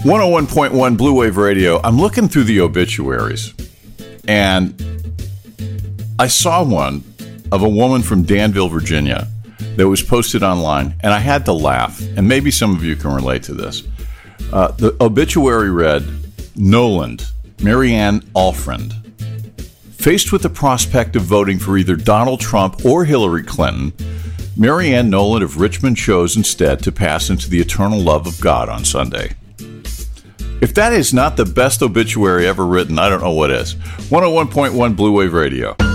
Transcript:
101.1 Blue Wave Radio. I'm looking through the obituaries, and I saw one of a woman from Danville, Virginia, that was posted online, and I had to laugh, and maybe some of you can relate to this. The obituary read, Noland, Marianne Alfriend. Faced with the prospect of voting for either Donald Trump or Hillary Clinton, Marianne Noland of Richmond chose instead to pass into the eternal love of God on Sunday. If that is not the best obituary ever written, I don't know what is. 101.1 Blue Wave Radio.